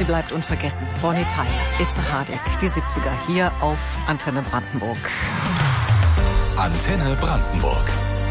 sie bleibt unvergessen. Bonnie Tyler, Itze Hardegg, die 70er hier auf Antenne Brandenburg. Antenne Brandenburg.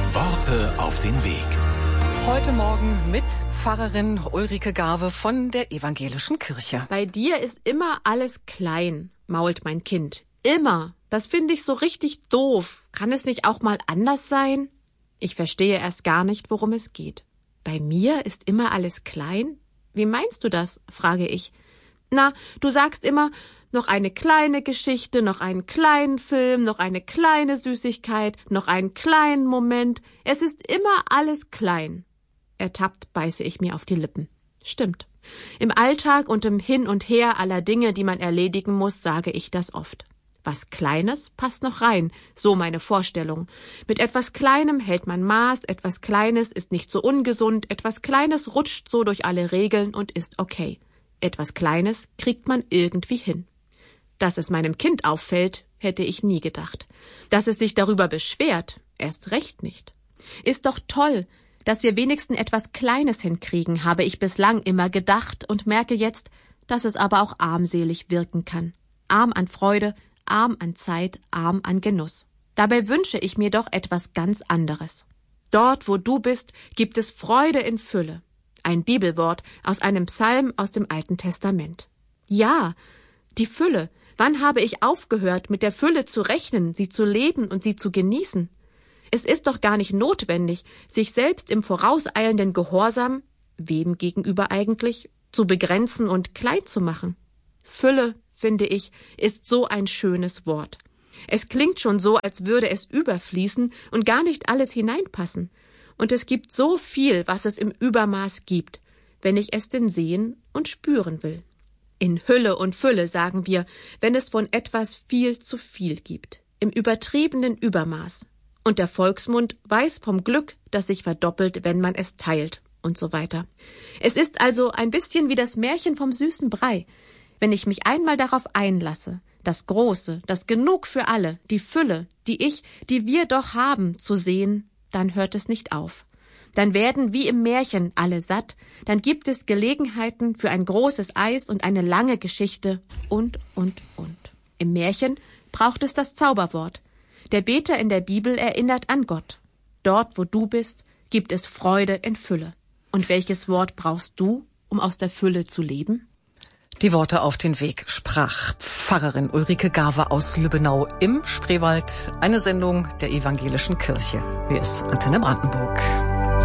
Worte auf den Weg. Heute Morgen mit Pfarrerin Ulrike Garve von der Evangelischen Kirche. Bei dir ist immer alles klein, mault mein Kind. Immer. Das finde ich so richtig doof. Kann es nicht auch mal anders sein? Ich verstehe erst gar nicht, worum es geht. Bei mir ist immer alles klein? Wie meinst du das? Frage ich. Na, du sagst immer, noch eine kleine Geschichte, noch einen kleinen Film, noch eine kleine Süßigkeit, noch einen kleinen Moment. Es ist immer alles klein. Ertappt beiße ich mir auf die Lippen. Stimmt. Im Alltag und im Hin und Her aller Dinge, die man erledigen muss, sage ich das oft. Was Kleines passt noch rein, so meine Vorstellung. Mit etwas Kleinem hält man Maß, etwas Kleines ist nicht so ungesund, etwas Kleines rutscht so durch alle Regeln und ist okay. Etwas Kleines kriegt man irgendwie hin. Dass es meinem Kind auffällt, hätte ich nie gedacht. Dass es sich darüber beschwert, erst recht nicht. Ist doch toll, dass wir wenigstens etwas Kleines hinkriegen, habe ich bislang immer gedacht und merke jetzt, dass es aber auch armselig wirken kann. Arm an Freude, arm an Zeit, arm an Genuss. Dabei wünsche ich mir doch etwas ganz anderes. Dort, wo du bist, gibt es Freude in Fülle. Ein Bibelwort aus einem Psalm aus dem Alten Testament. Ja, die Fülle. Wann habe ich aufgehört, mit der Fülle zu rechnen, sie zu leben und sie zu genießen? Es ist doch gar nicht notwendig, sich selbst im vorauseilenden Gehorsam, wem gegenüber eigentlich, zu begrenzen und klein zu machen. Fülle, finde ich, ist so ein schönes Wort. Es klingt schon so, als würde es überfließen und gar nicht alles hineinpassen. Und es gibt so viel, was es im Übermaß gibt, wenn ich es denn sehen und spüren will. In Hülle und Fülle, sagen wir, wenn es von etwas viel zu viel gibt, im übertriebenen Übermaß. Und der Volksmund weiß vom Glück, das sich verdoppelt, wenn man es teilt und so weiter. Es ist also ein bisschen wie das Märchen vom süßen Brei. Wenn ich mich einmal darauf einlasse, das Große, das Genug für alle, die Fülle, die wir doch haben, zu sehen, dann hört es nicht auf. Dann werden wie im Märchen alle satt, dann gibt es Gelegenheiten für ein großes Eis und eine lange Geschichte und. Im Märchen braucht es das Zauberwort. Der Beter in der Bibel erinnert an Gott. Dort, wo du bist, gibt es Freude in Fülle. Und welches Wort brauchst du, um aus der Fülle zu leben? Die Worte auf den Weg sprach Pfarrerin Ulrike Garve aus Lübbenau im Spreewald. Eine Sendung der Evangelischen Kirche. Hier ist Antenne Brandenburg.